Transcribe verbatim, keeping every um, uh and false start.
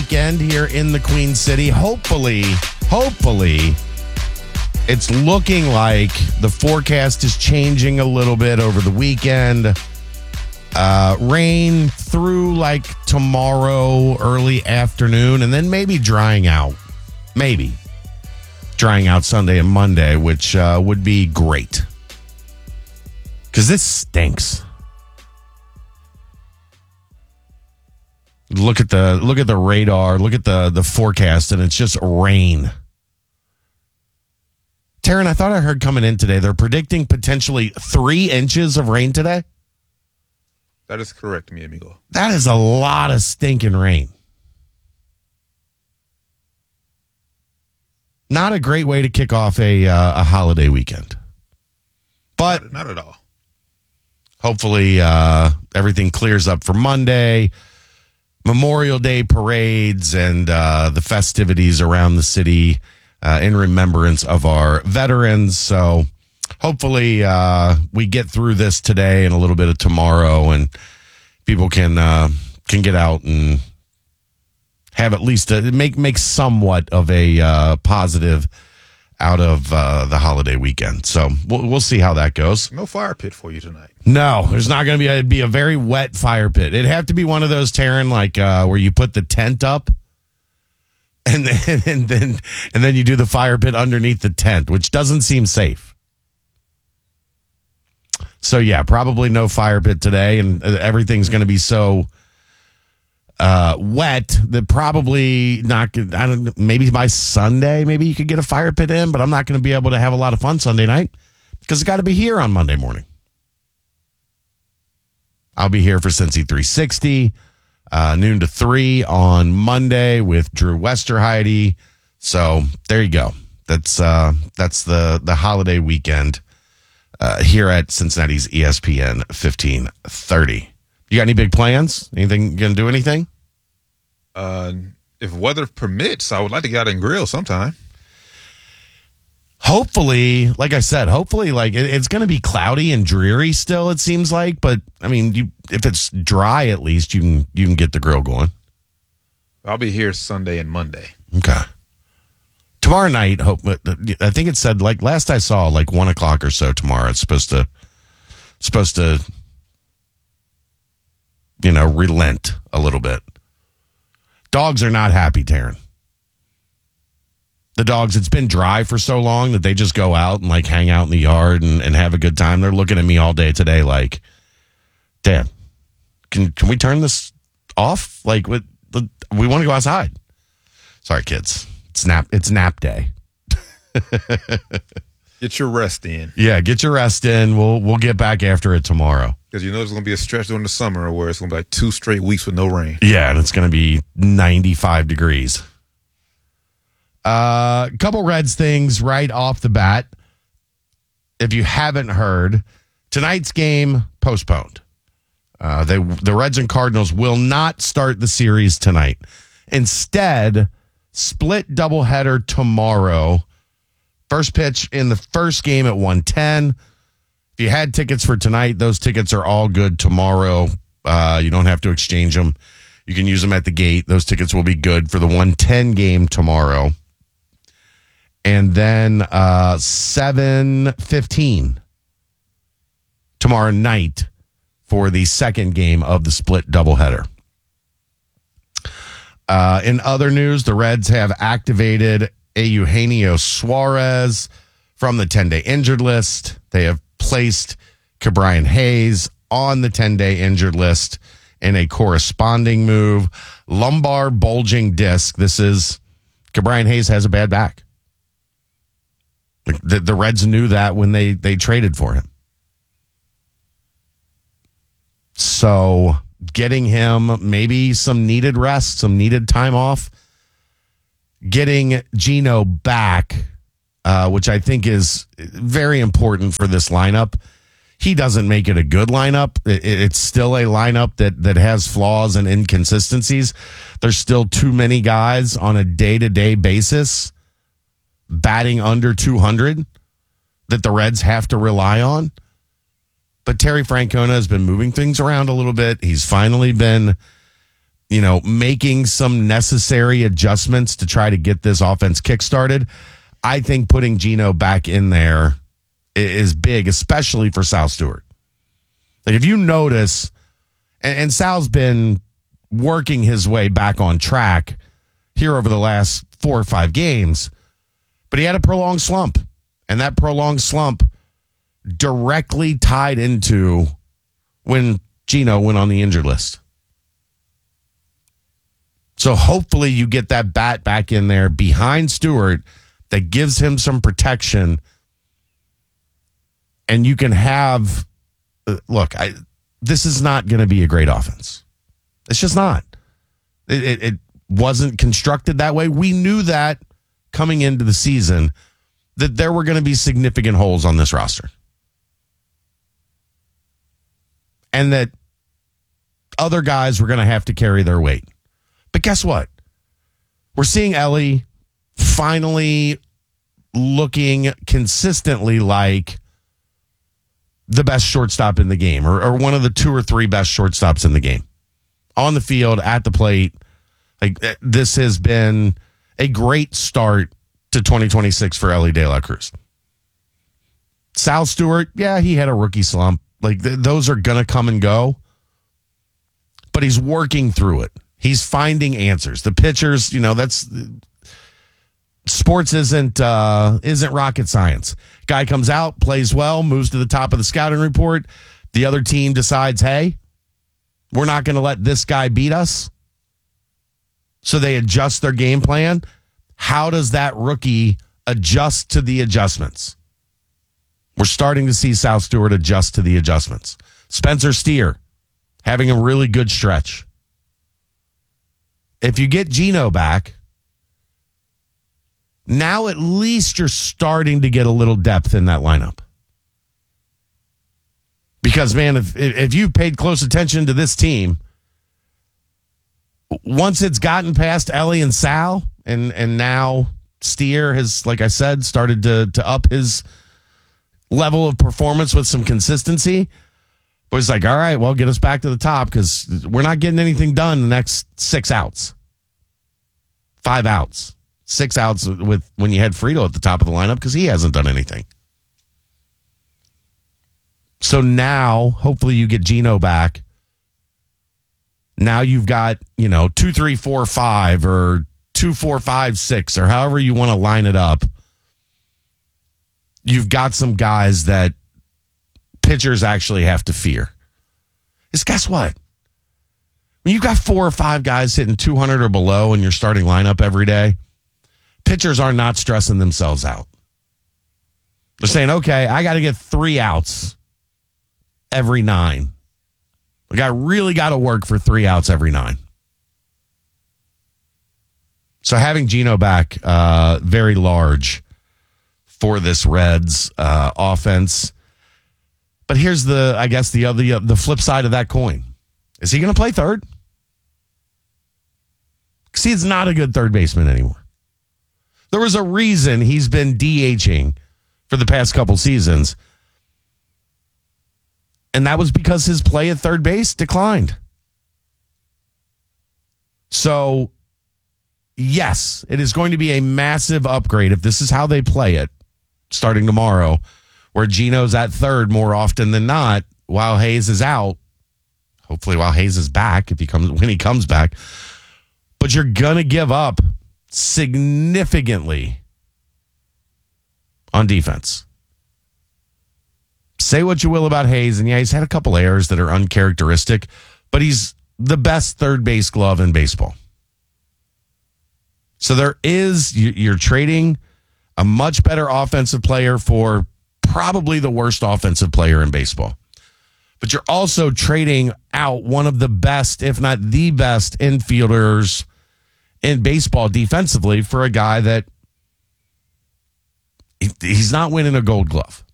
weekend here in the Queen City. Hopefully, hopefully, it's looking like the forecast is changing a little bit over the weekend. Uh, rain through like tomorrow, early afternoon, and then maybe drying out. Maybe drying out Sunday and Monday, which uh, would be great. Because this stinks. Look at the look at the radar, look at the, the forecast, and it's just rain. Taryn, I thought I heard coming in today, they're predicting potentially three inches of rain today. That is correct, mi amigo. That is a lot of stinking rain. Not a great way to kick off a uh, a holiday weekend. But not, not at all. Hopefully uh, everything clears up for Monday. Memorial Day parades and uh, the festivities around the city uh, in remembrance of our veterans. So hopefully uh, we get through this today and a little bit of tomorrow, and people can uh, can get out and have at least a, make make somewhat of a uh, positive out of uh, the holiday weekend. So we'll, we'll see how that goes. No fire pit for you tonight. No, there's not going to be. It'd be a very wet fire pit. It'd have to be one of those, Taryn, like uh, where you put the tent up, and then and then and then you do the fire pit underneath the tent, which doesn't seem safe. So yeah, probably no fire pit today, and everything's going to be so uh, wet that probably not. I don't. Maybe by Sunday, maybe you could get a fire pit in, but I'm not going to be able to have a lot of fun Sunday night because it's got to be here on Monday morning. I'll be here for Cincy three sixty, uh, noon to three on Monday with Drew Westerheide. So there you go. That's uh, that's the the holiday weekend uh, here at Cincinnati's E S P N fifteen thirty. You got any big plans? Anything gonna do anything? Uh, if weather permits, I would like to get out and grill sometime. Hopefully, like I said, hopefully, like it, it's going to be cloudy and dreary still. It seems like, but I mean, you, if it's dry, at least you can you can get the grill going. I'll be here Sunday and Monday. Okay. Tomorrow night, hope. I think it said like last I saw, like one o'clock or so tomorrow. It's supposed to supposed to, you know, relent a little bit. Dogs are not happy, Taryn. The dogs, it's been dry for so long that they just go out and like hang out in the yard and, and have a good time. They're looking at me all day today like, damn, can can we turn this off? Like, what, we want to go outside. Sorry, kids. It's nap, it's nap day. Get your rest in. Yeah, get your rest in. We'll we'll get back after it tomorrow. Because you know there's going to be a stretch during the summer where it's going to be like two straight weeks with no rain. Yeah, and it's going to be ninety-five degrees. A uh, couple Reds things right off the bat. If you haven't heard, tonight's game postponed. Uh, they, the Reds and Cardinals will not start the series tonight. Instead, split doubleheader tomorrow. First pitch in the first game at one ten. If you had tickets for tonight, those tickets are all good tomorrow. Uh, you don't have to exchange them. You can use them at the gate. Those tickets will be good for the one ten game tomorrow. And then uh, seven fifteen tomorrow night for the second game of the split doubleheader. Uh, in other news, the Reds have activated Eugenio Suarez from the ten-day injured list. They have placed Ke'Bryan Hayes on the ten-day injured list in a corresponding move. Lumbar bulging disc. This is, Ke'Bryan Hayes has a bad back. The, the Reds knew that when they, they traded for him. So getting him maybe some needed rest, some needed time off. Getting Gino back, uh, which I think is very important for this lineup. He doesn't make it a good lineup. It, it's still a lineup that, that has flaws and inconsistencies. There's still too many guys on a day-to-day basis batting under two hundred that the Reds have to rely on. But Terry Francona has been moving things around a little bit. He's finally been you know, making some necessary adjustments to try to get this offense kickstarted. I think putting Geno back in there is big, especially for Sal Stewart. Like, if you notice, and, and Sal's been working his way back on track here over the last four or five games, but he had a prolonged slump, and that prolonged slump directly tied into when Geno went on the injured list. So hopefully you get that bat back in there behind Stewart that gives him some protection, and you can have, look, I, this is not going to be a great offense. It's just not. It, it, it wasn't constructed that way. We knew that coming into the season, that there were going to be significant holes on this roster. And that other guys were going to have to carry their weight. But guess what? We're seeing Elly finally looking consistently like the best shortstop in the game, or, or one of the two or three best shortstops in the game. On the field, at the plate. Like, this has been a great start to twenty twenty-six for Elly De La Cruz. Sal Stewart, yeah, he had a rookie slump. Like, th- those are going to come and go. But he's working through it. He's finding answers. The pitchers, you know, that's sports isn't uh, isn't rocket science. Guy comes out, plays well, moves to the top of the scouting report. The other team decides, hey, we're not going to let this guy beat us. So they adjust their game plan. How does that rookie adjust to the adjustments? We're starting to see Sal Stewart adjust to the adjustments. Spencer Steer having a really good stretch. If you get Geno back, now at least you're starting to get a little depth in that lineup. Because, man, if if you paid close attention to this team, once it's gotten past Elly and Sal, and and now Steer has, like I said, started to to up his level of performance with some consistency. But it's like, all right, well, get us back to the top, because we're not getting anything done the next six outs. Five outs. Six outs with when you had Friedl at the top of the lineup, because he hasn't done anything. So now, hopefully you get Geno back. Now you've got, you know, two, three, four, five, or two, four, five, six, or however you want to line it up. You've got some guys that pitchers actually have to fear. Is guess what? When you've got four or five guys hitting two hundred or below in your starting lineup every day, pitchers are not stressing themselves out. They're saying, okay, I got to get three outs every nine. Like, I really got to work for three outs every nine. So having Geno back, uh, very large for this Reds uh, offense. But here's the, I guess, the other, the flip side of that coin. Is he going to play third? Because he's not a good third baseman anymore. There was a reason he's been DHing for the past couple seasons. And that was because his play at third base declined. So, yes, it is going to be a massive upgrade if this is how they play it starting tomorrow, where Geno's at third more often than not while Hayes is out. Hopefully while Hayes is back, if he comes when he comes back. But you're going to give up significantly on defense. Say what you will about Hayes, and yeah, he's had a couple errors that are uncharacteristic, but he's the best third base glove in baseball. So there is, you're trading a much better offensive player for probably the worst offensive player in baseball. But you're also trading out one of the best, if not the best, infielders in baseball defensively for a guy that he, he's not winning a Gold Glove.